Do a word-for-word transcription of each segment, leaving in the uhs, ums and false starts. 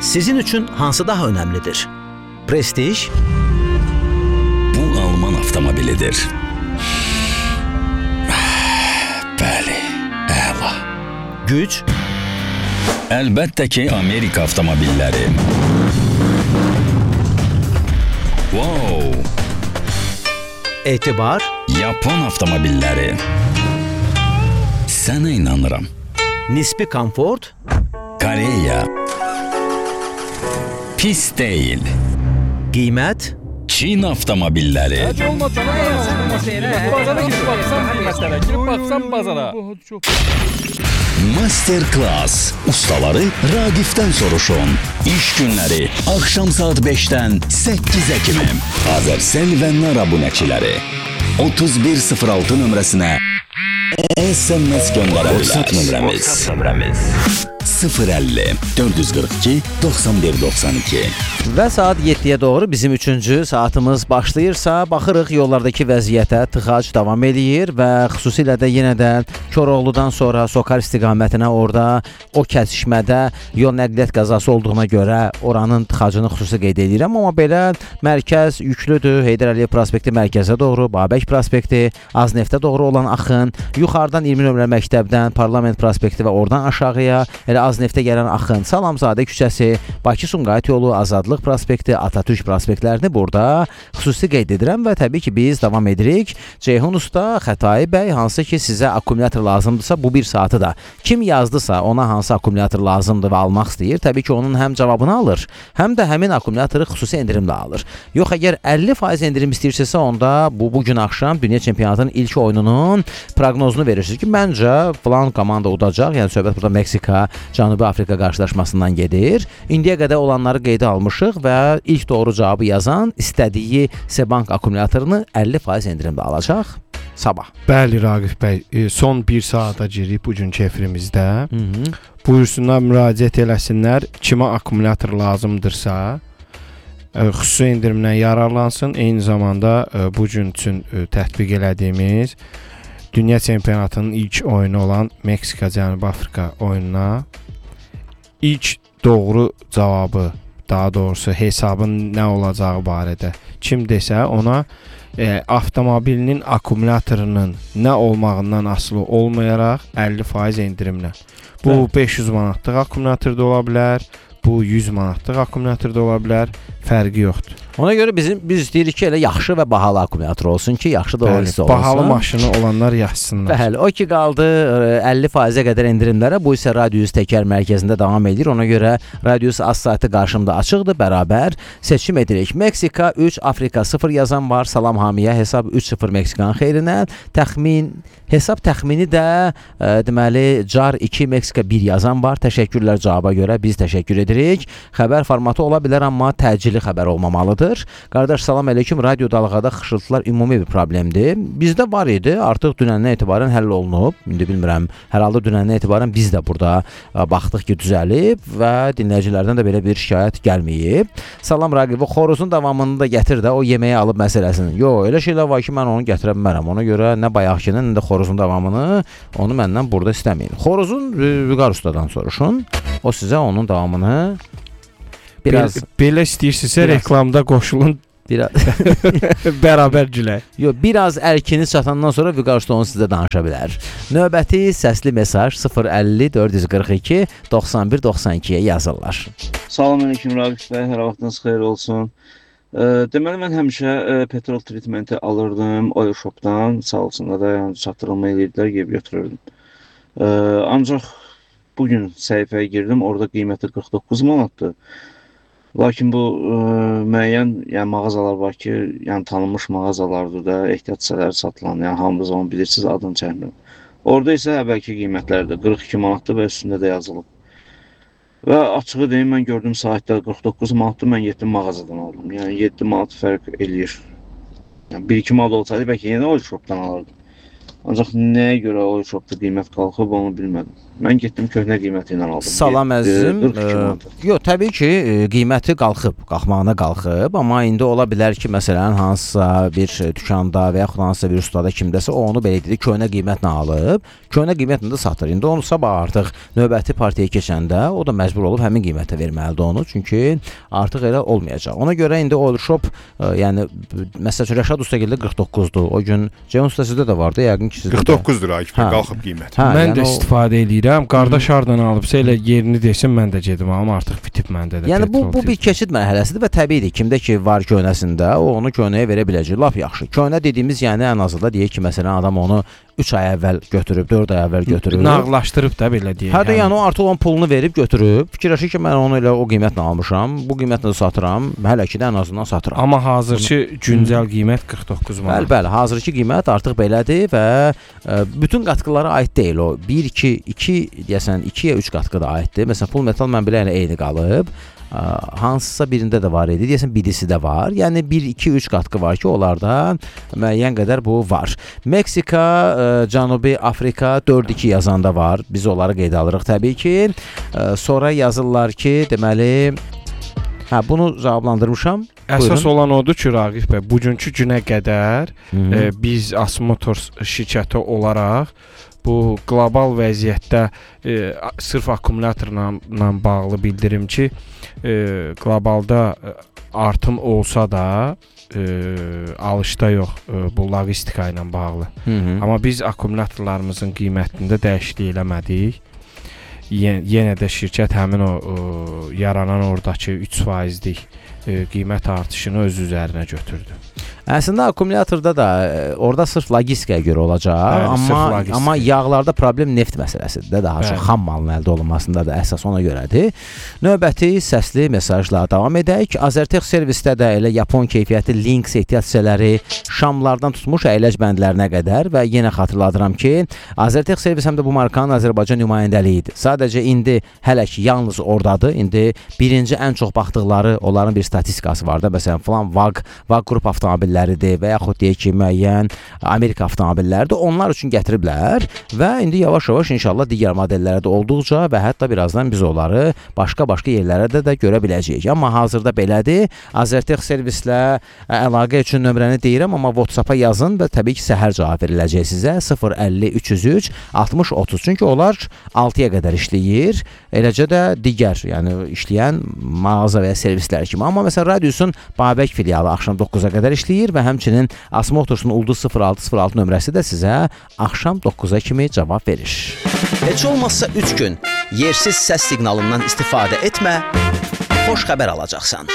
Sizin üçün hansı daha önəmlidir? Prestij? Bu Alman avtomobilidir. Bəli, əla. Güc? Əlbəttə ki, Amerika avtomobilləri. Wow! Etibar? Yapon avtomobilləri. Sənə inanıram. Nisbi komfort? Koreya. Pis deyil. Qiymət? Çin avtomobilləri. Masterclass. Ustaları Ragif'dən soruşun. İş günləri axşam saat beşdən səkkizə kimi. Azərsəl və Nar abunəçiləri otuz bir sıfır altı nömrəsinə S M S göndərə bilər. WhatsApp nömrəmiz sıfır əlli dörd yüz qırx iki doxsan bir doxsan iki. Və saat yeddiyə doğru bizim üçüncü saatımız başlayırsa, baxırıq yollardakı vəziyyətə. Tıxac davam edir və xüsusilə də yenə də Koroğludan sonra Sokar istiqamətinə orada o kəsişmədə yol nəqliyyat qəzası olduğuna görə oranın tıxacını xüsusi qeyd edirəm. Amma belə mərkəz yüklüdür. Heydər Əliyev prospekti mərkəzə doğru, Babək prospekti, Azneftə doğru olan axın, yuxarıdan iyirmi nömrəli məktəbdən Parlament prospekti və oradan aşağıya elə Azneftə gələn axın, Salamzadə küçəsi, Bakı-Sumqayıt yolu, Azadlıq prospekti, Atatürk prospektlərini burada xüsusi qeyd edirəm və təbii ki, biz davam edirik. Ceyhun Usta, Xətai bəy, hansı ki, sizə akkumulyator lazımdırsa, bu bir saatı da kim yazdısa, ona hansı akkumulyator lazımdır və almaq istəyir, təbii ki, onun həm cavabını alır, həm də həmin akkumulatoru xüsusi endirimlə alır. Yox, əgər əlli faiz endirim istəyirsə, onda bu, bugün axşam Dünya Çempionatının ilk oyununun proqnozunu verirsiniz ki, məncə filan komanda udacaq, yəni söhbət burada Meksika, Cənubi Afrika qarşılaşmasından gedir. İndiyə qədər olanları qeydə almışıq və ilk doğru cavabı yazan istədiyi Sebank akkumulyatorunu əlli faiz endirimlə alacaq sabah. Bəli, Ragif bəy, son bir saata girib bugünkü efirimizdə. Hı -hı. Buyursunlar, müraciət eləsinlər, kimə akkumulyator lazımdırsa, xüsusi endirimdən yararlansın. Eyni zamanda bugün üçün tətbiq elədiyimiz Dünya Çempionatının ilk oyunu olan Meksika Cənubi Afrika oyununa ilk doğru cavabı, daha doğrusu hesabın nə olacağı barədə kim desə, ona e, avtomobilinin akkumulyatorunun nə olmağından asılı olmayaraq əlli faiz endirimlə. Bu Bəli. beş yüz manatlıq akkumulyator da ola bilər, bu yüz manatlıq akkumulyator da ola bilər, fərqi yoxdur. Ona görə bizim biz istəyirik ki, elə yaxşı və bahalı akkumulyator olsun ki, yaxşı da olsun. Bahalı maşını olanlar yazsınlar. Bəli, o ki qaldı əlli faizə qədər endirimlərə. Bu isə Radius Təkər mərkəzində davam edir. Ona görə Radius az saytı qarşımda açıqdır. Bərabər seçim edirik. Meksika üç, Afrika sıfır yazan var. Salam hamiyə, hesab üç sıfır Meksikanın xeyrinə. Təxmin hesab təxmini də e, deməli Car iki, Meksika bir yazan var. Təşəkkürlər cavaba görə biz təşəkkür edirik. Xəbər formatı ola bilər, amma təcili xəbər olmamalıdır. Qardaş, salam əleykum. Radio dalğada xışıltılar ümumi bir problemdir. Bizdə var idi, artıq dünəndən etibarən həll olunub. İndi bilmirəm, hər halda dünəndən etibarən biz də burada baxdıq ki, düzəlib və dinləyicilərdən də belə bir şikayət gəlməyib. Salam Raqib, o xoruzun davamını da gətir də, o yeməyi alıb məsələsini. Yox, elə şeylər var ki, mən onu gətirə bilmərəm. Ona görə nə bayaqkını, nə də xoruzun davamını onu məndən burada istəməyin. Xoruzun Vüqar ustadan soruşun. O sizə onun davamını biraz Belə, belə istəyirsinizsə reklamda qoşulun. Biraz bərabər gülə. Yox, biraz ərkiniz çatandan sonra Vüqar usta onu sizə danışa bilər. Növbəti səsli mesaj sıfır əlli dörd yüz qırx iki doxsan bir doxsan ikiyə yazırlar. Salam əleykum Ragif bəy, hər vaxtınız xeyir olsun. E, deməli mən həmişə e, petrol treatmenti alırdım oil shopdan, sağ olsunlar da, yəni çatdırılma edirdilər, gəlib götürürdüm. E, ancaq bugün səhifəyə girdim, orada qiyməti qırx doqquz manatdır. Lakin bu e, müəyyən yəni mağazalar var ki, yəni tanınmış mağazalardır da, ehtiyat hissələri satılan, yəni hamınız onu bilirsiniz, adını çəkmirəm. Orada isə əvvəlki qiymətlərdir, qırx iki manatdır və üstündə də yazılıb. Və açığı deyim, mən gördüm saatdə qırx doqquz manatdır, mən yeddi mağazadan aldım. Yəni yeddi manat fərq eləyir. Yəni bir iki manat olsaydı bəlkə yenə oil shopdan alırdım. Ancaq nəyə görə oil shopda qiymət qalxıb onu bilmədim. Mən getdim köhnə qiyməti ilə aldım. Salam əzizim. qırx iki manat. Yox, təbii ki, e, qiyməti qalxıb, qalxmağına qalxıb, amma indi ola bilər ki, məsələn, hansısa bir dükanda və yaxud hansısa bir ustada kimdəsə o onu belə dedi, köhnə qiymətlə alıb, köhnə qiymətlə də satır. İndi onu sabah artıq növbəti partiyaya keçəndə o da məcbur olub həmin qiymətə verməlidir onu, çünki artıq elə olmayacaq. Ona görə indi Oil Shop, e, yəni məsəl üçün Rəşad Ustagildə qırx doqquzdur. O gün Ceyhun Usta sizdə də vardı, yəqin ki, sizdə qırx doqquzdur Akif bəy, qalxıb qiymət. Hə, Mən yəni də o- istifadə edirəm. Qardaş hardan alıbsa elə yerini desin, mən də gedim, amma artıq bitib məndə də. Yəni bu petrol bu bir tez. keçid mərhələsidir və təbiidir. Kimdə ki var köhnəsində, o onu köhnəyə verə biləcək. Lap yaxşı. Köhnə dediyimiz yəni ən azında deyək ki, məsələn, adam onu üç ay əvvəl götürüb, dörd ay əvvəl götürüb. Nağlaşdırıb da belə deyək. Hə də yəni o artıq onun pulunu verib götürüb. Fikirləşir ki, mən onu elə o qiymətlə almışam, bu qiymətlə də satıram, hələ ki də ən azından satıram. Amma hazırki güncəl qiymət qırx doqquz Bəli, manat. bəli, hazırki qiymət artıq belədir və ə, bütün qatqılara aid deyil o. bir, iki, iki deyəsən iki ya üç qatqı da aiddir. Məsələn, Full Metal mən belə elə eyni qalıb. Ə, hansısa birində də var idi. Deyəsən birisi də var. Yəni bir, iki, üç qatqı var ki, onlarda müəyyən qədər bu var. Meksika, ə, Cənubi Afrika dörd iki yazanda var. Biz onları qeydə alırıq təbii ki. Ə, sonra yazırlar ki, deməli, hə bunu cavablandırmışam. Əsas Buyurun. olan odur ki, Raqif bəy, bugünkü günə qədər Hı -hı. e, biz Asmotors şirkəti olaraq bu qlobal vəziyyətdə e, a- sırf akkumulyatorla ilə bağlı bildirim ki, e, qlobalda e, artım olsa da e, alışda yox, e, bu logistika ilə bağlı. Hı -hı. Amma biz akkumulyatorlarımızın qiymətində dəyişiklik eləmədik. Yen, yenə də şirkət həmin o, o yaranan oradakı üç faizlik e, qiymət artışını öz üzərinə götürdü. Əslində akkumulyatorda da e, orada sırf logistikaya görə olacaq, Bəli, sırf amma logistika. amma yağlarda problem neft məsələsidir də, daha Bəli. çox xam malın əldə olunmasında da əsas ona görədir. Növbəti səsli mesajla davam edək. Azertex servisdə də elə Yapon keyfiyyətli Lynx ehtiyat hissələri şamlardan tutmuş əyləc bəndlərinə qədər və yenə xatırladıram ki, Azertex servis həm də bu markanın Azərbaycan nümayəndəliyidir. Sadəcə indi hələ ki yalnız ordadır. İndi birinci ən çox baxdıqları onların bir statistikası var da, məsələn, falan VAG, VAG qrup avtomobilləridir və yaxud deyək ki, müəyyən Amerika avtomobilləridir. Onlar üçün gətiriblər və indi yavaş-yavaş inşallah digər modellərə də olduqca və hətta birazdan biz onları başqa-başqa yerlərə də, də görə biləcəyik. Amma hazırda belədir. Azertex servislə əlaqə üçün nömrəni deyirəm, amma WhatsApp-a yazın və təbii ki, səhər cavab veriləcək sizə sıfır əlli üç yüz üç altmış otuz. Çünki onlar altıya qədər işləyir. Eləcə də digər, yəni işləyən mağaza və ya servislər kimi. Amma məsələn Radiusun Babək filialı axşam doqquza qədər işləyir və həmçinin Asmotorsun Ulduz sıfır altı sıfır altı nömrəsi də sizə axşam doqquza kimi cavab verir. Heç olmazsa üç gün yersiz səs siqnalından istifadə etmə, xoş xəbər alacaqsan.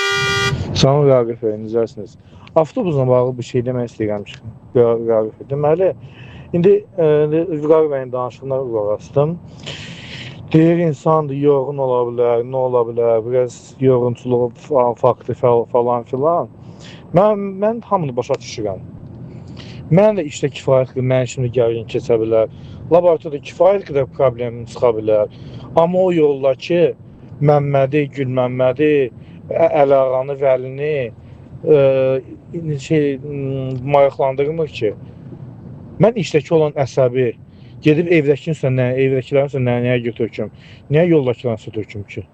Salam Raqif bəy, necəsiniz? Avtobusla bağlı bir şey demək istəyirəm ki, Raqif bəy. Deməli, indi e, Raqif bəyin danışığına qulaq asdım. Deyir insandır, yorğun ola bilər, nə ola bilər, biraz yorğunçuluğu faktı falan filan. Mən, mən hamını başa düşürəm. Mən də işdə kifayət qədər, mən şimdi gərgin keçə bilər. Laboratorda kifayət qədər problemim çıxa bilər. Amma o yolda ki, Məmmədi, Gül Məmmədi, Əlağanı, Vəlini e, şey, maraqlandırmır ki. Mən işdəki olan əsəbi gedib evdəkinin üstünə, evdəkilərin üstünə nəyə götürküm? Niyə yoldakilərin üstünə töküm ki?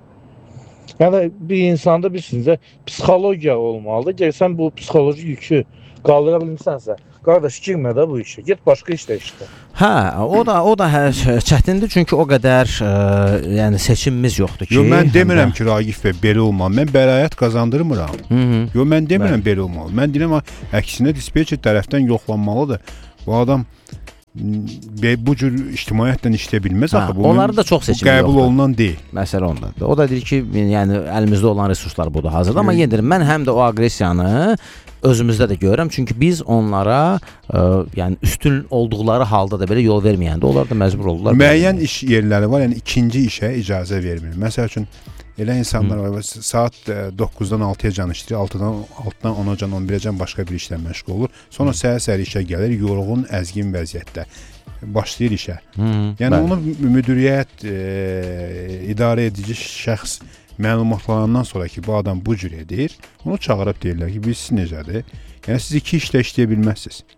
Yəni bir insanda bilirsiniz, psixologiya olmalıdır. Gəl sən bu psixoloji yükü qaldıra bilmirsənsə, qardaş girmə də bu işə. Get başqa işdə işlə. Hə, o da o da hə, çətindir çünki o qədər ə, yəni seçimimiz yoxdur ki. Yo, mən demirəm də... ki, Raqif bəy belə olmalı. Mən bəraət qazandırmıram. Hı -hı. Yo, mən demirəm belə olmalı. Mən deyirəm əksinə dispetçer tərəfdən yoxlanmalıdır. Bu adam bu cür ictimaiyyətlə işləyə bilməz axı. Bu onların da çox seçimi qəbul yoxdur. olunan deyil. Məsələ ondadır. O da deyir ki, yəni əlimizdə olan resurslar budur hazırda, amma yenə deyirəm, mən həm də o aqressiyanı özümüzdə də görürəm. Çünki biz onlara ə, yəni üstün olduqları halda da belə yol verməyəndə onlar da məcbur oldular. Müəyyən iş yerləri var, yəni ikinci işə icazə vermir. Məsəl üçün elə insanlar var, saat doqquzdan altıya can işləyir, altıdan ona can, on birə can başqa bir işlə məşğul olur. Sonra səhər-səhər işə gəlir, yorğun, əzgin vəziyyətdə başlayır işə. Hı -hı, yəni bəli. onu müdiriyyət, e, idarə edici şəxs məlumatlanan sonra ki, bu adam bu cür edir, onu çağırıb deyirlər ki, biz necədir? Yəni siz iki işlə işləyə bilməzsiniz.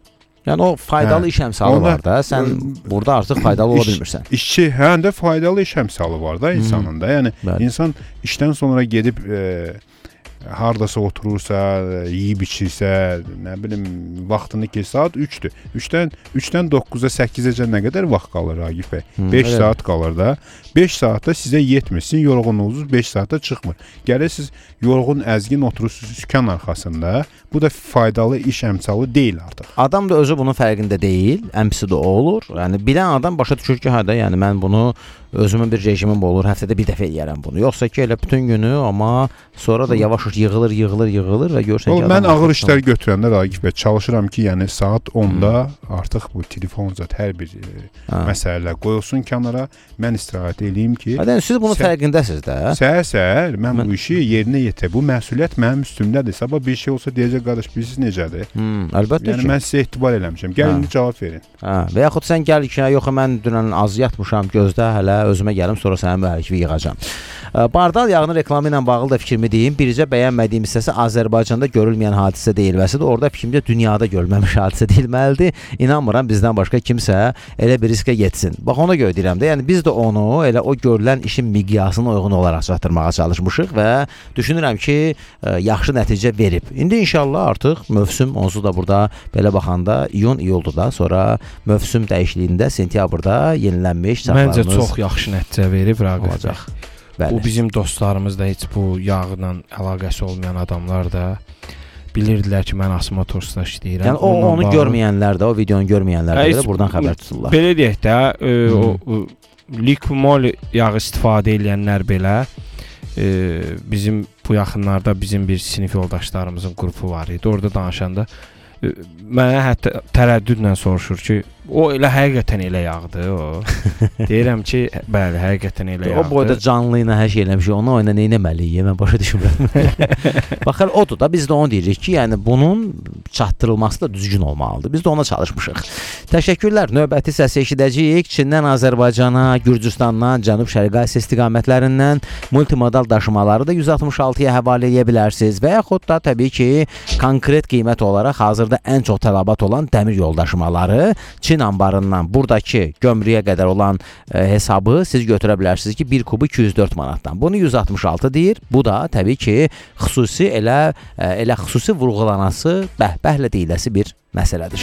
Yəni o faydalı Hə, iş əmsalı onda- var da. Sən burada artıq faydalı ola İş- bilmirsən. İşçi, həm də faydalı iş əmsalı var da insanın da. Yəni Bəli. insan işdən sonra gedib e, hardasa oturursa, e, yeyib içirsə, nə bilim, vaxtını ki saat üçdür. üçdən üçdən doqquza səkkizəcə nə qədər vaxt qalır Ragif bəy? beş elə. saat qalır da. beş saatda sizə yetmir. Sizin yorğunluğunuz beş saata çıxmır. Gəlir siz yorğun, əzgin oturursunuz sükan arxasında. Bu da faydalı iş əmsalı deyil artıq. Adam da özü bunun fərqində deyil. Ən pisi də o olur. Yəni bilən adam başa düşür ki, hə də, yəni mən bunu özümün bir rejimim olur, həftədə bir dəfə eləyərəm bunu. Yoxsa ki elə bütün günü, amma sonra da yavaş-yavaş yığılır, yığılır, yığılır və görsən ki, Oğlum, mən adam ağır artıq- işlər götürəndə Ragif bəy çalışıram ki, yəni saat onda artıq bu telefon zət hər bir e, Hə. məsələlər qoyulsun kənara. Mən istirahət eləyim ki, Hə, yəni siz bunun Sə- fərqindəsiz də. səhər-səhər mən Mən- bu işi yerinə yetirəm. Bu məsuliyyət mənim üstümdədir. Sabah bir şey olsa deyəcək qardaş, bilirsiniz necədir? Hmm, əlbəttə Yəni ki. mən sizə etibar eləmişəm. Gəlin Hə. indi cavab verin. Hə, və yaxud sən gəl ki, yox mən dünən az yatmışam, gözdə hələ özümə gəlim, sonra sənin müəllifi yığacam. Ə, Bardal yağının reklamı ilə bağlı da fikrimi deyim. Bircə bəyənmədiyim hissəsi Azərbaycanda görülməyən hadisə deyilməsidir. Orada fikrimcə dünyada görülməmiş hadisə deyilməlidir. İnanmıram bizdən başqa kimsə elə bir riskə getsin. Bax ona görə deyirəm də, yəni biz də onu elə o görülən işin miqyasına uyğun olaraq çatdırmağa çalışmışıq və düşünürəm ki, ə, yaxşı nəticə verib. İndi inşallah artıq mövsüm onsuz da burada belə baxanda iyun iyuldur da, sonra mövsüm dəyişikliyində sentyabrda yenilənmiş çaplarımız Məncə çox yaxşı nəticə verib Raqib. olacaq. Bəli. Bu bizim dostlarımız da heç bu yağla əlaqəsi olmayan adamlar da bilirdilər ki, mən Asma Torsda işləyirəm. Yəni o Onunla onu bağlı- görməyənlər də, o videonu görməyənlər də Hə, belə heç- buradan xəbər tuturlar. Belə deyək də, e, o, o likmol yağı istifadə edənlər belə e, bizim bu yaxınlarda bizim bir sinif yoldaşlarımızın qrupu var idi. Orada danışanda e, mənə hətta tərəddüdlə soruşur ki, o elə həqiqətən elə yağdı o. Deyirəm ki, bəli, həqiqətən elə yağdı. O boyda canlı ilə hər şey eləmiş, onu oyna nə etməliyik, mən başa düşmürəm. Baxır, odur da biz də onu deyirik ki, yəni bunun çatdırılması da düzgün olmalıdır. Biz də ona çalışmışıq. Təşəkkürlər. Növbəti səsi eşidəcəyik. Çindən Azərbaycana, Gürcüstandan, Cənub-Şərqi Asiya istiqamətlərindən multimodal daşımaları da yüz altmış altıya həvalə edə bilərsiniz və yaxud da təbii ki, konkret qiymət olaraq hazırda ən çox tələbat olan dəmir yol daşımaları Çin anbarından buradakı gömrüyə qədər olan e, hesabı siz götürə bilərsiniz ki, bir kubu iki yüz dörd manatdan. Bunu yüz altmış altı deyir. Bu da təbii ki, xüsusi elə e, elə xüsusi vurğulanası, bəhbəhlə deyiləsi bir məsələdir.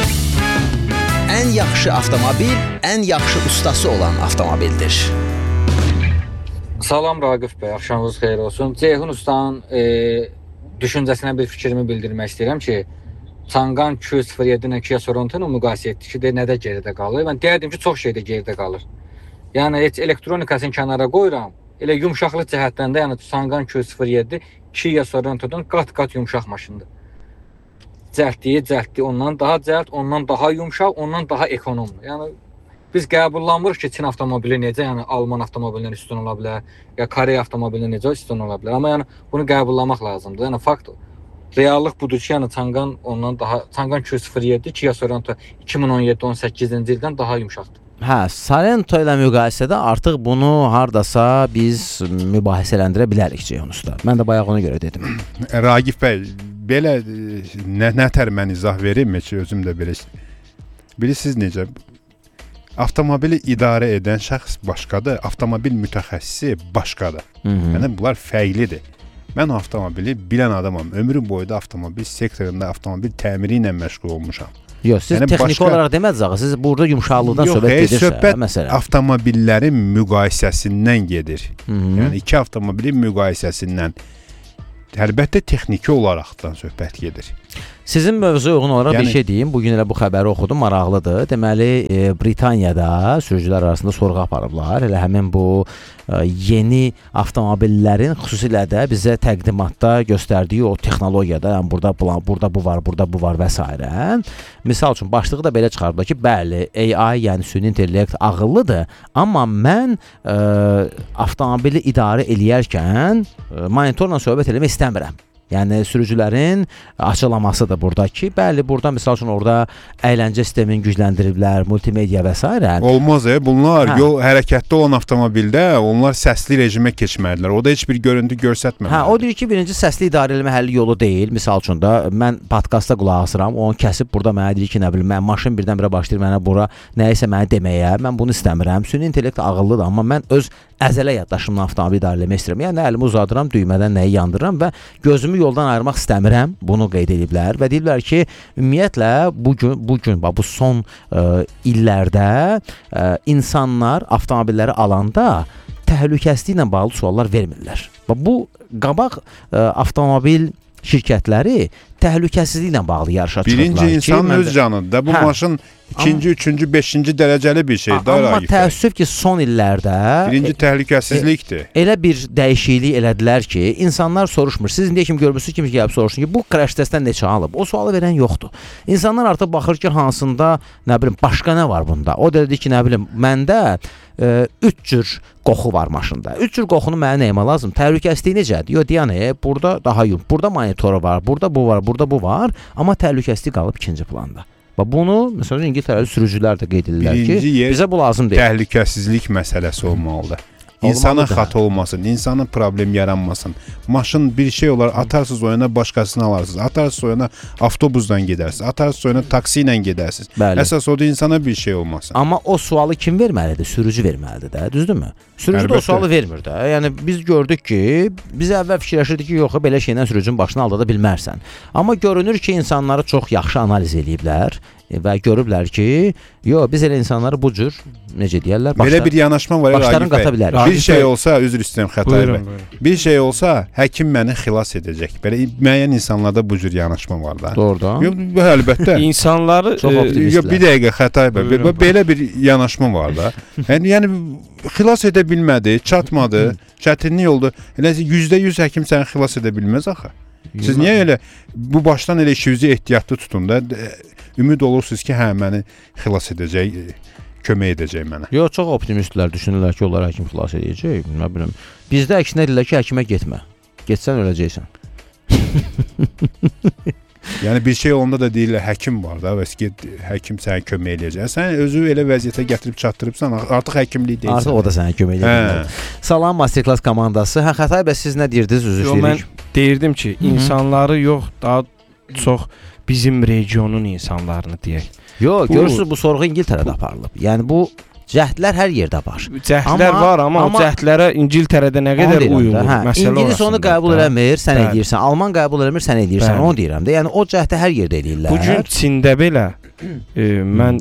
Ən yaxşı avtomobil, ən yaxşı ustası olan avtomobildir. Salam Raqif bəy, axşamınız xeyir olsun. Ceyhun ustanın e, düşüncəsinə bir fikrimi bildirmək istəyirəm ki, Çangan iki yüz yeddi ilə Kia Sorento-nu müqayisə etdik ki, de, nədə geridə qalır. Mən deyərdim ki, çox şeydə geridə qalır. Yəni heç elektronikasını kənara qoyuram. Elə yumşaqlıq cəhətdən də, yəni Çangan iki yüz yeddi Kia Sorento-dan qat-qat yumşaq maşındır. Cəldliyi, cəldliyi ondan daha cəld, ondan daha yumşaq, ondan daha ekonomdur. Yəni biz qəbullanmırıq ki, Çin avtomobili necə, yəni Alman avtomobilindən üstün ola bilər, ya Koreya avtomobilindən necə üstün ola bilər. Amma yəni bunu qəbullanmaq lazımdır. Yəni fakt reallıq budur ki, yəni Çangan ondan daha Çangan iki yüz yeddi Kia Sorento iki min on yeddi on səkkizinci ildən daha yumşaqdır. Hə, Sorento ilə müqayisədə artıq bunu hardasa biz mübahisələndirə bilərik Ceyhun usta. Mən də bayaq ona görə dedim. Ragif bəy, belə e, nə nətər mən izah verim ki, özüm də belə. Bilirsiniz necə? Avtomobili idarə edən şəxs başqadır, avtomobil mütəxəssisi başqadır. Hı -hı. Yəni bunlar fərqlidir. Mən avtomobili bilən adamam. Ömrüm boyda avtomobil sektorunda avtomobil təmiri ilə məşğul olmuşam. Yox, siz Yəni texniki başqa- olaraq deməzdiniz axı. Siz burada yumşaqlıqdan Yox, söhbət hey, gedirsə, söhbət məsələn. avtomobillərin müqayisəsindən gedir. Hı -hı. Yəni iki avtomobilin müqayisəsindən. Əlbəttə texniki olaraqdan söhbət gedir. Sizin mövzuya uyğun olaraq Yəni- bir şey deyim. Bugün elə bu xəbəri oxudum, maraqlıdır. Deməli, e, Britaniyada sürücülər arasında sorğu aparıblar. Elə həmin bu e, yeni avtomobillərin xüsusilə də bizə təqdimatda göstərdiyi o texnologiyada, yəni burada bu, burada bu var, burada bu var və s. Misal üçün başlığı da belə çıxardılar ki, bəli, A I, yəni süni intellekt ağıllıdır, amma mən e, avtomobili idarə eləyərkən e, monitorla söhbət eləmək istəmirəm. Yəni sürücülərin açıqlaması da burada ki, bəli, burada misal üçün orada əyləncə sistemini gücləndiriblər, multimedia və s. Olmaz, e, bunlar hə. yol hərəkətdə olan avtomobildə onlar səsli rejimə keçməlidirlər. Orada heç bir görüntü göstərməməlidir. Hə, o deyir ki, birinci səsli idarə etmə həlli yolu deyil. Misal üçün də mən podkastda qulaq asıram, onu kəsib burada mənə deyir ki, nə bilim, mən maşın birdən-birə başlayır mənə bura nəyisə mənə deməyə. Mən bunu istəmirəm. Süni intellekt ağıllıdır, amma mən öz əzələ yaddaşımla avtomobil idarə etmək istəyirəm. Yəni əlimi uzadıram, düymədən nəyi yandırıram və gözümü yoldan ayırmaq istəmirəm. Bunu qeyd ediblər və deyirlər ki, ümumiyyətlə bu gün bu gün bax bu son ə, illərdə ə, insanlar avtomobilləri alanda təhlükəsizliklə bağlı suallar vermirlər. Bax bu qabaq ə, avtomobil şirkətləri təhlükəsizliklə bağlı yarışa çıxırlar. Birinci insan öz canıdır da. Bu hə, maşın ikinci, amma, üçüncü, beşinci dərəcəli bir şeydir. Amma təəssüf ki, son illərdə birinci təhlükəsizlikdir. E, elə bir dəyişiklik elədilər ki, insanlar soruşmur. Siz indiyə kimi görmüsünüz, kim gəlib soruşsun ki, bu crash testdən neçə alıb? O sualı verən yoxdur. İnsanlar artıq baxır ki, hansında, nə bilim, başqa nə var bunda? O dedi ki, nə bilim, məndə e, üç cür qoxu var maşında. üç cür qoxunu mənə nəyimə lazım? Təhlükəsizlik necədir? Yox, deyən, e, burada daha yox. Burada monitoru var, burada bu var, burada bu var, amma təhlükəsizlik qalıb ikinci planda. Bax bunu məsələn İngiltərəli sürücülər də qeyd edirlər ki, bizə bu lazım deyil. Təhlükəsizlik məsələsi olmalıdır. İnsana xata olmasın, insana problem yaranmasın. Maşın bir şey olar, atarsınız oyuna başqasını alarsınız. Atarsınız oyuna avtobusdan gedərsiniz. Atarsınız oyuna taksi ilə gedərsiniz. Bəli. Əsas odur insana bir şey olmasın. Amma o sualı kim verməlidir? Sürücü verməlidir də, düzdürmü? Sürücü də o sualı vermir də. Yəni biz gördük ki, biz əvvəl fikirləşirdik ki, yox, belə şeylə sürücünün başını aldada bilmərsən. Amma görünür ki, insanları çox yaxşı analiz ediblər və görüblər ki, yox, biz elə insanları bu cür, necə deyərlər, başlar, belə bir yanaşma var. Başlarını qata bilərik. Bir şey olsa, üzr istəyirəm xəta. Bir şey olsa, həkim məni xilas edəcək. Belə müəyyən insanlarda bu cür yanaşma var da. Doğrudan. Yox, əlbəttə. İnsanları çox optimistlər. Yox, bir dəqiqə xəta. Belə bir yanaşma var da. Yəni, yəni xilas edə bilmədi, çatmadı, çətinlik oldu. Elə yüzdə yüz həkim səni xilas edə bilməz axı. Siz niyə elə bu başdan elə işinizi ehtiyatlı tutun da? Ümid olursunuz ki, hə, məni xilas edəcək, kömək edəcək mənə. Yox, çox optimistlər düşünürlər ki, onlar həkim xilas edəcək. Nə bilim. Bizdə əksinə deyirlər ki, həkimə getmə. Getsən öləcəksən. Yəni bir şey onda da deyirlər, həkim var da, və ki, həkim sənə kömək edəcək. Sən özü elə vəziyyətə gətirib çatdırıbsan, artıq həkimlik deyilsən. Artıq o da sənə kömək edəcək. Salam Masterclass komandası. Hə, Xətay bəy, siz nə deyirdiniz? Üzr istəyirik. Mən deyirdim ki, insanları yox, daha çox bizim regionun insanlarını deyək. Yox, görürsünüz bu sorğu İngiltərədə aparılıb. Yəni bu cəhdlər hər yerdə var. Cəhdlər var, amma, amma o cəhdlərə İngiltərədə nə qədər uyulur? Hə, İngilis onu qəbul eləmir, sən Bəli. edirsən. Alman qəbul eləmir, sən edirsən. Bəli. Onu deyirəm də. Yəni o cəhdə hər yerdə edirlər. Bu gün Çində belə e, mən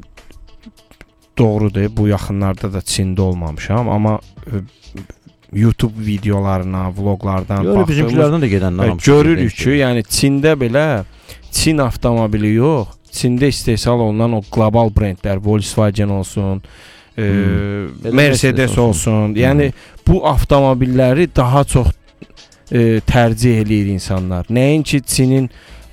doğrudur, bu yaxınlarda da Çində olmamışam, amma e, YouTube videolarına, vloqlardan baxdığımız bizimkilərdən də gedənlər hamısı görürük ki, yəni Çində belə Çin avtomobili yox, Çində istehsal olunan o qlobal brendlər, Volkswagen olsun, e, hmm. Mercedes olsun. Yəni bu avtomobilləri daha çox e, tərcih eləyir insanlar. Nəinki Çinin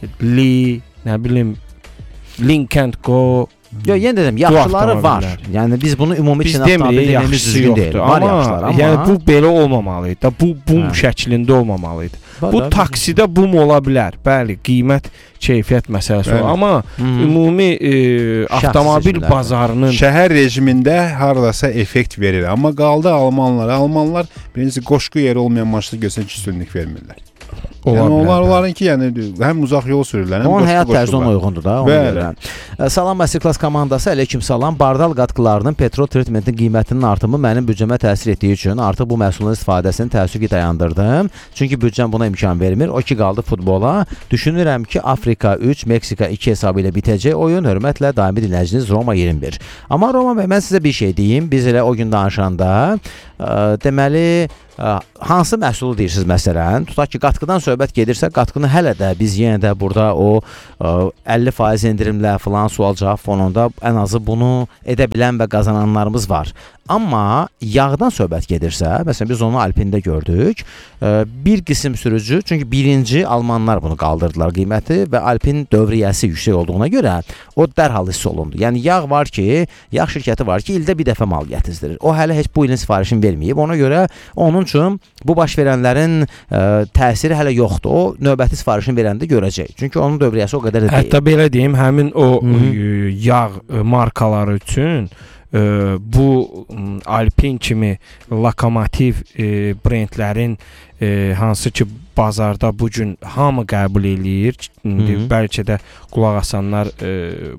Li, nə bilim Lincoln Co. Yox, yenə dedim, yaxşıları var. Yəni biz bunu ümumi Çin avtomobili deməyimiz düzgün deyil. Var yaxşılar, amma yəni bu belə olmamalıydı da. Bu bum hə. şəklində olmamalıydı. Var bu da, taksidə bum ola bilər. Bəli, qiymət, keyfiyyət məsələsi olur. Amma hmm. ümumi e, avtomobil bazarının şəhər rejimində hardasa effekt verir. Amma qaldı almanlara. Almanlar birincisi qoşqu yeri olmayan maşını göstərən üstünlük vermirlər. Yəni onlar onların ki, yəni həm uzaq yol sürürlər, həm onun həyat tərzinə uyğundur da, ona görə. Salam Masterclass komandası, aleyküm salam. Bardal qatqılarının petrol treatmentin qiymətinin artımı mənim büdcəmə təsir etdiyi üçün artıq bu məhsulun istifadəsini təəssüf ki, dayandırdım. Çünki büdcəm buna imkan vermir. O ki qaldı futbola. Düşünürəm ki, Afrika üç, Meksika iki hesabı ilə bitəcək oyun. Hörmətlə daimi dinləyiciniz Roma iyirmi bir. Amma Roma bəy, mən sizə bir şey deyim. Biz elə o gün danışanda ə, deməli ə, hansı məhsulu deyirsiniz məsələn? Tutaq ki, qatqıdan söhbət gedirsə, qatqını hələ də biz yenə də burada o ə, əlli faiz endirimlə falan sual-cavab fonunda ən azı bunu edə bilən və qazananlarımız var. Amma yağdan söhbət gedirsə, məsələn biz onu Alpində gördük. Bir qism sürücü, çünki birinci almanlar bunu qaldırdılar qiyməti və Alpin dövriyyəsi yüksək olduğuna görə o dərhal hiss olundu. Yəni yağ var ki, yağ şirkəti var ki, ildə bir dəfə mal gətizdirir. O hələ heç bu ilin sifarişini verməyib. Ona görə onun üçün bu baş verənlərin ə, təsiri hələ yoxdur. O növbəti sifarişini verəndə görəcək. Çünki onun dövriyyəsi o qədər də deyil. Hətta belə deyim, həmin o Hı-hı. yağ markaları üçün ə, bu Alpin kimi lokomotiv ə, brendlərin ə, hansı ki bazarda bu gün hamı qəbul eləyir. İndi bəlkə də qulaq asanlar ə,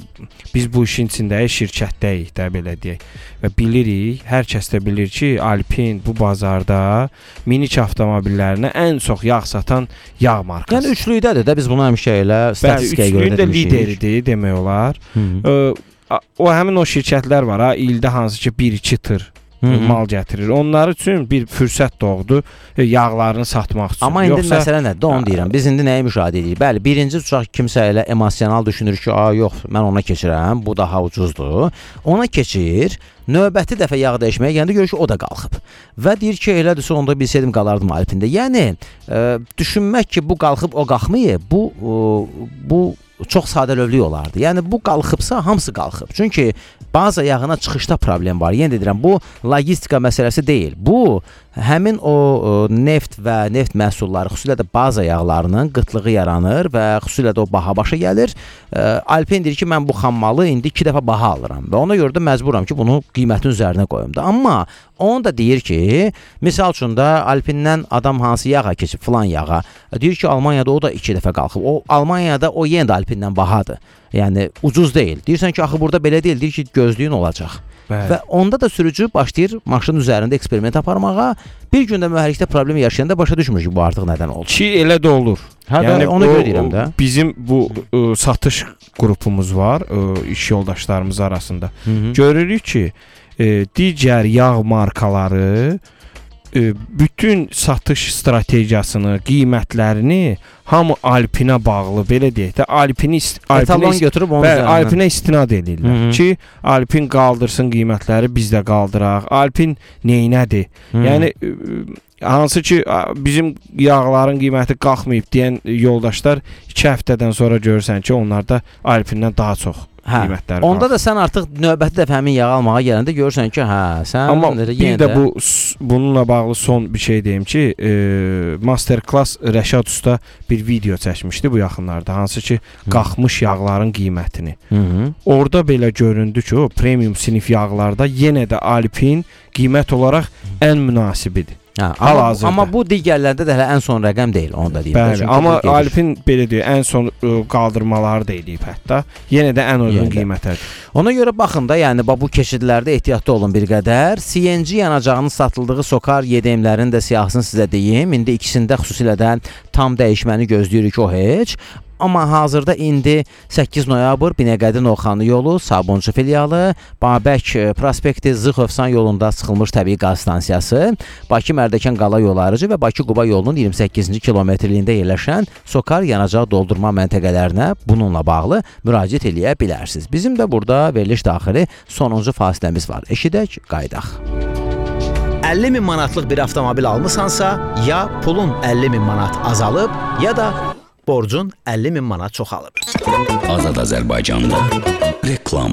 biz bu işin içindəyik, şirkətdəyik də belə deyək. Və bilirik, hər kəs də bilir ki, Alpin bu bazarda minik avtomobillərinə ən çox yağ satan yağ markası. Yəni üçlüydədir də, biz bunu həmişə elə statistikaya görə demişik. Üçlüyün də lideridir demək olar. Ə, o həmin o şirkətlər var ha, ildə hansı ki bir iki tır Hı-hı. mal gətirir. Onlar üçün bir fürsət doğdu yağlarını satmaq üçün. Amma indi Yoxsa... məsələ nədir? Onu deyirəm. Biz indi nəyi müşahidə edirik? Bəli, birinci tutaq kimsə elə emosional düşünür ki, "A, yox, mən ona keçirəm, bu daha ucuzdur." Ona keçir. Növbəti dəfə yağ dəyişməyə gəndə görür ki, o da qalxıb. Və deyir ki, elədirsə onda bilsəydim qalardım Alpində. Yəni, ə, düşünmək ki, bu qalxıb, o qalxmayıb, bu ə, bu çox sadəlövlük olardı. Yəni bu qalxıbsa hamısı qalxıb. Çünki baza yağına çıxışda problem var. Yenə deyirəm, bu logistika məsələsi deyil. Bu həmin o, o neft və neft məhsulları, xüsusilə də baza yağlarının qıtlığı yaranır və xüsusilə də o baha başa gəlir. E, Alpin deyir ki, mən bu xammalı indi iki dəfə baha alıram və ona görə də məcburam ki, bunu qiymətin üzərinə qoyum da. Amma onu da deyir ki, misal üçün də Alpindən adam hansı yağa keçib, filan yağa, deyir ki, Almaniyada o da iki dəfə qalxıb. O Almaniyada o yenə də Alpindən bahadır. Yəni ucuz deyil. Deyirsən ki, axı burada belə deyil, deyir ki, gözlüyün olacaq. Bəli. Və onda da sürücü başlayır maşının üzərində eksperiment aparmağa. Bir gündə mühərrikdə problem yaşayanda başa düşmür ki, bu artıq nədən oldu. Ki elə də olur. Hə, yəni onu görə deyirəm də. Bizim bu ə, satış qrupumuz var, ə, iş yoldaşlarımız arasında. Hı-hı. Görürük ki, ə, digər yağ markaları ə, bütün satış strategiyasını, qiymətlərini hamı Alpinə bağlı, belə deyək də, Alpini etalon götürüb onu üzərinə Alpinə istinad edirlər. Hı-hı. Ki, Alpin qaldırsın qiymətləri, biz də qaldıraq. Alpin neynədir? Hı-hı. Yəni hansı ki bizim yağların qiyməti qalxmayıb deyən yoldaşlar iki həftədən sonra görürsən ki, onlarda Alpindən daha çox hə, qiymətlər onda qalxır. da sən artıq növbəti dəfə həmin yağ almağa gələndə görürsən ki, hə, sən amma bir də bu bununla bağlı son bir şey deyim ki, e, Masterclass Rəşad Usta bir video çəkmişdi bu yaxınlarda, hansı ki qalxmış yağların qiymətini. Hı-hı. Orada belə göründü ki, o premium sinif yağlarda yenə də Alpin qiymət olaraq ən münasibidir. Hə, amma, amma bu digərlərdə də hələ ən son rəqəm deyil, onu da deyim. Bəli, amma Alpin belə deyir, ən son ə, qaldırmaları da eləyib hətta. Yenə də ən uyğun qiymətədir. Ona görə baxın da, yəni bu keçidlərdə ehtiyatlı olun bir qədər. C N G yanacağının satıldığı Sokar Y D M-lərin də siyahısını sizə deyim. İndi ikisində xüsusilə də tam dəyişməni gözləyirik o heç. Amma hazırda indi səkkiz noyabr Binəqədi Novxanı yolu, Sabunçu filialı, Babək prospekti, Zıxovsan yolunda sıxılmış təbii qaz stansiyası, Bakı Mərdəkan Qala yolu ayrıcı və Bakı Quba yolunun iyirmi səkkizinci kilometrliyində yerləşən Sokar yanacaq doldurma məntəqələrinə bununla bağlı müraciət eləyə bilərsiniz. Bizim də burada veriliş daxili sonuncu fasiləmiz var. Eşidək, qaydaq. əlli min manatlıq bir avtomobil almısansa, ya pulun əlli min manat azalıb, ya da borcun əlli min manat çoxalıb. Azad Azərbaycanda reklam.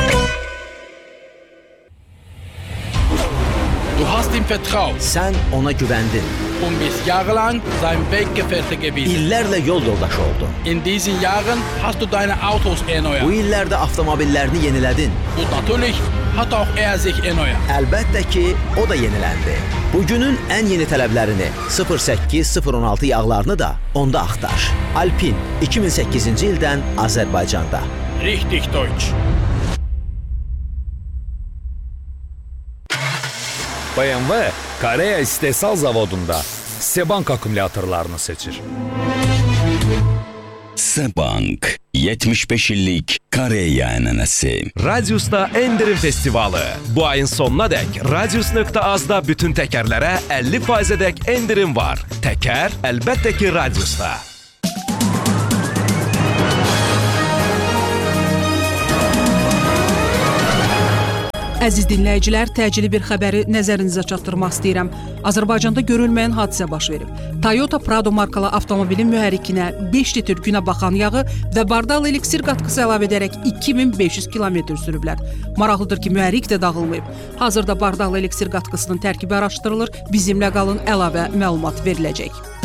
Du hast ihm vertraut. Sən ona güvəndin. Und bist jahrelang sein Weggefährte gewesen. İllərlə yol yoldaşı oldun. In diesen Jahren hast du deine Autos erneuert. Bu illərdə avtomobillerini yenilədin. Und natürlich hat auch er sich erneuert. Əlbəttə ki, o da yeniləndi. Bugünün ən yeni tələblərini sıfır səkkiz sıfır on altı yağlarını da onda axtar. Alpin iki min səkkizinci ildən Azərbaycanda. Richtig Deutsch. B M W Koreya istehsal zavodunda Sebank akümülatörlərini seçir. Sebank yetmiş beş illik Koreya ənənəsi. Radius'ta Endirim Festivalı. Bu ayın sonuna dək Radius nöqtə azda bütün təkərlərə əlli faizə dək endirim var. Təkər əlbəttə ki Radius'ta. Əziz dinləyicilər, təcili bir xəbəri nəzərinizə çatdırmaq istəyirəm. Azərbaycanda görülməyən hadisə baş verib. Toyota Prado markalı avtomobilin mühərrikinə beş litr günə baxan yağı və bardal eliksir qatqısı əlavə edərək iki min beş yüz kilometr sürüblər. Maraqlıdır ki, mühərrik də dağılmayıb. Hazırda bardal eliksir qatqısının tərkibi araşdırılır. Bizimlə qalın, əlavə məlumat veriləcək.